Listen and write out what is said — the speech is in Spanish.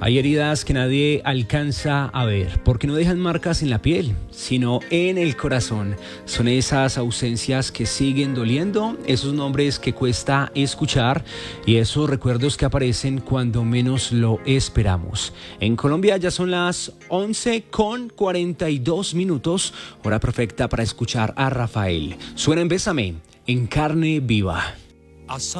Hay heridas que nadie alcanza a ver, porque no dejan marcas en la piel, sino en el corazón. Son esas ausencias que siguen doliendo, esos nombres que cuesta escuchar y esos recuerdos que aparecen cuando menos lo esperamos. En Colombia ya son las 11:42, hora perfecta para escuchar a Rafael. Suena en Bésame, en Carne Viva.